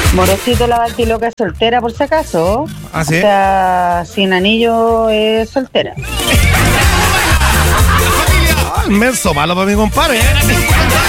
Morosito, la Batiloca es soltera, por si acaso. ¿Ah, sí? O sea, sin anillo es soltera. Menso malo para mi compadre.